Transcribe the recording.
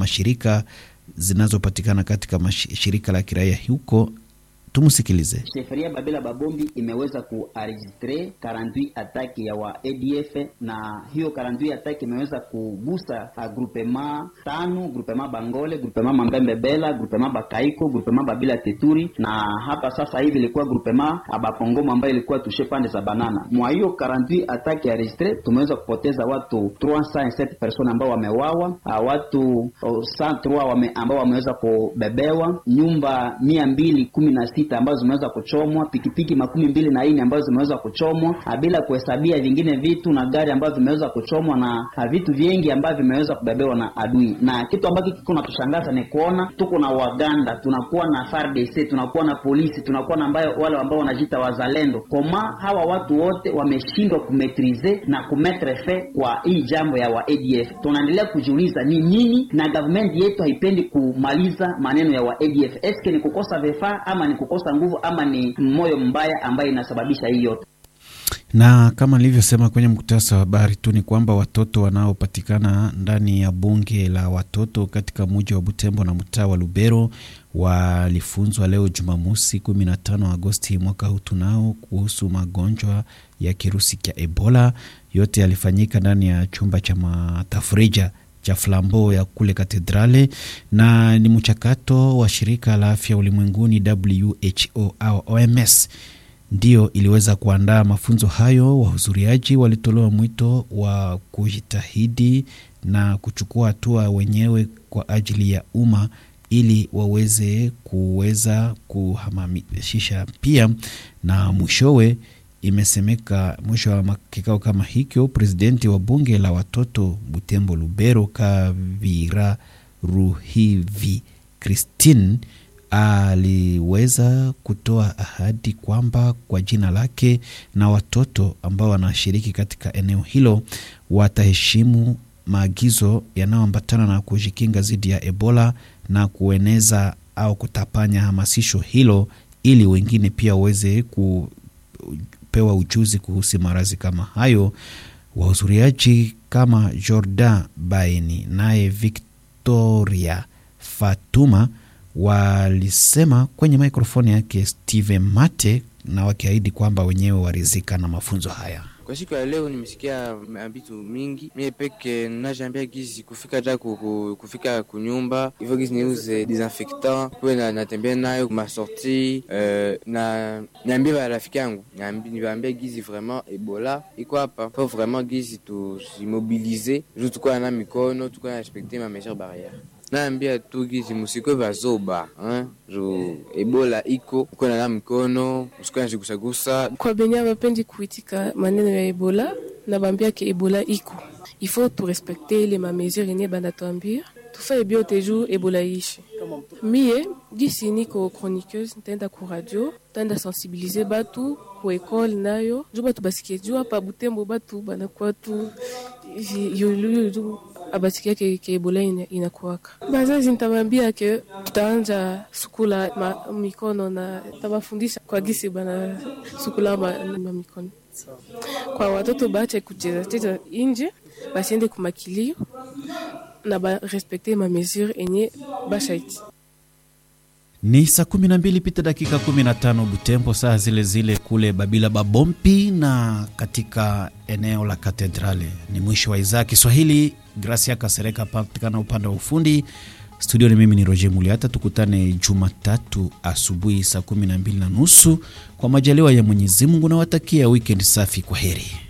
mashirika zinazopatikana katika shirika la kiraia huko. Tumusikilize. Sheferia Babila Babombi imeweza kuregistre 48 ataki ya wa ADF, na hiyo 48 ataki imeweza kugusa groupement 5, groupement Bangole, groupement Mambembe Bela, groupement Bakaiko, groupement Babila Teturi, na hapa sasa hivi ilikuwa groupement Abakongoma ambayo ilikuwa tushe pande za Banana. Mwa hiyo 48 ataki ya registre tumeweza kupoteza watu 307 persona ambao wamewawa, watu 103 ambao wameweza kubebewa, nyumba 216 ambazo zimeweza kuchomwa, pikipiki 24 ambazo zimeweza kuchomwa, bila kuhesabia vingine vitu na gari ambazo zimeweza kuchomwa, na vitu vingi ambavyo vimeweza kubebewa na adui. Na kitu ambacho kiko natushangaza ni kuona tuko na Waganda, tunakuwa na FARDC, tunakuwa na polisi, tunakuwa na wale ambao wanajiita wazalendo. Koma hawa watu wote wameshindwa kumetrize na kumetre fe kwa hii jambo ya wa ADF. Tunaendelea kujiuliza ni nini, na government yetu haipendi kumaliza maneno ya wa ADF. Eske ni kukosa vifaa ama ni kukosa nguvu ama ni moyo mbaya ambaye inasababisha hii yote? Na kama nilivyosema kwenye mkutasa wa habari tu ni kwamba watoto wanaopatikana ndani ya bunge la watoto katika mji wa Butembo na mtaa wa Lubero walifunzwa leo Jumamosi 15 Agosti mwaka huu tunao kuhusu magonjwa ya kirusi cha Ebola. Yote yalifanyika ndani ya chumba cha matafrija cha Flambeau ya kule Katedrale, na ni mchakato wa shirika la afya ulimwenguni WHO au OMS ndio iliweza kuandaa mafunzo hayo. Wahudhuriaji walitolewa mwito wa kujitahidi na kuchukua hatua wenyewe kwa ajili ya umma ili kuweza kuhamasisha pia. Na mwishowe imesemeka mwisho wa kikao kama hicho, presidenti wa bunge la watoto Butembo Lubero Kavira Ruhivi Christine aliweza kutoa ahadi kwamba kwa jina lake na watoto ambao wanashiriki katika eneo hilo wataheshimu maagizo yanayoambatana na kujikinga dhidi ya Ebola na kueneza au kutapanya hamasisho hilo ili wengine pia waweze kupewa ujuzi kuhusu maradhi kama hayo. Wahudhuriaji kama Jordan Baini naye Victoria Fatuma walisema kwenye mikrofoni yake Steven Mate, na wakiahidi kwamba wenyewe warizika na mafunzo haya. Kwa siku ya leo nimesikia vitu mingi. Mimi peke najambia gizi kufika kunyumba, hivyo gizi niuze disinfectant, kwa natembea nayo ma sortie, na niambia rafiki yangu, niambia gizi vraiment Ebola iko hapa. Faut vraiment gizi tuimobiliser, tukua na mikono, tukua na respecter ma mesures barrières. Naambia tu gizi musiko bazoba, jo Ebola iko uko na mikono, usikana jigusagusa. Kwa benya wapendi kuitika maneno ya Ebola, na bambia ke Ebola iko. Il faut tout respecter les mesures yenye banatuambia. Tufaye biote jour Ebola ishi. Mie gisi niko chroniqueuse, nitaenda ku radio, nitaenda sensibiliser batu ku école nayo. Jo batu basikie jo hapa Butembo batu banakuwa tu yulu abatikia ke Ebola inakuwaka. Bazazi nitabambia ke tutaanza sukula mikono na tabafundisha kwa gisi bana sukula mikono. Kwa watoto baache kucheza nje, basiende kumakilio na ba respecter ma mesure enye bashaiti. Ni saa 12 pita dakika 15 Butembo, saa zile kule Babila Babompi na katika eneo la Katedrale. Ni mwisho wa idhaa Kiswahili. Gracia Kasereka patikana upande wa ufundi. Studio ni mimi ni Roger Muliata. Tukutane Jumatatu asubuhi saa 12:30 kwa majaliwa ya Mwenyezi Mungu, na watakia weekend safi. Kwa heri.